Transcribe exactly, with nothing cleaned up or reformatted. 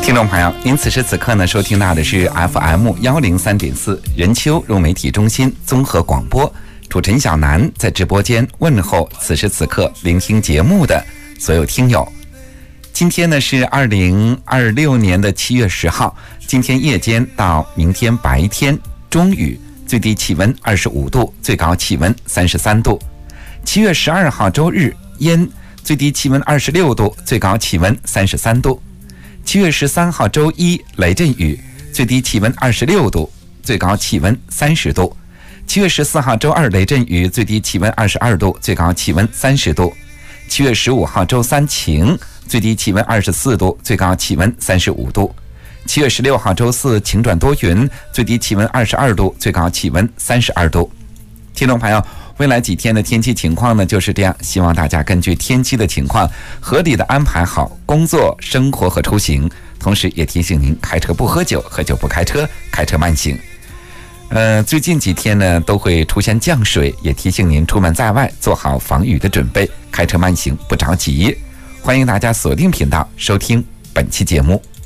听众朋友，您此时此刻呢收听到的是 F M 一零三点四 任丘融媒体中心综合广播，主持人小南在直播间问候此时此刻聆听节目的所有听友。今天呢是二零二六年的七月十号，今天夜间到明天白天中雨，最低气温二十五度，最高气温三十三度。七月十二号周日烟，最低气温二十六度，最高气温三十三度。七月十三号周一雷阵雨，最低气温二十六度，最高气温三十度。七月十四号周二雷阵雨，最低气温二十二度，最高气温三十度。七月十五号周三晴，最低气温二十四度，最高气温三十五度。七月十六号周四晴转多云，最低气温二十二度，最高气温三十二度。听众朋友，未来几天的天气情况呢就是这样，希望大家根据天气的情况合理的安排好工作、生活和出行，同时也提醒您开车不喝酒，喝酒不开车，开车慢行。呃，最近几天呢都会出现降水，也提醒您出门在外做好防雨的准备，开车慢行不着急。欢迎大家锁定频道收听本期节目。